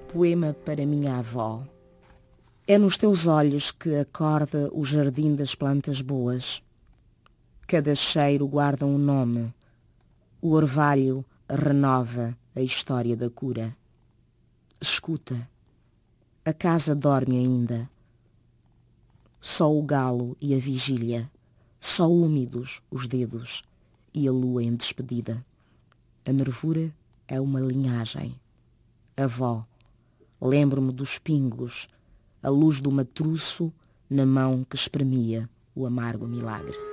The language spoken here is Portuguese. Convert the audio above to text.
poema para minha avó. É nos teus olhos que acorda o jardim das plantas boas. Cada cheiro guarda um nome. O orvalho renova a história da cura. Escuta, a casa dorme ainda. Só o galo e a vigília, só úmidos os dedos e a lua em despedida. A nervura é uma linhagem. Avó, lembro-me dos pingos, a luz do matruço na mão que espremia o amargo milagre.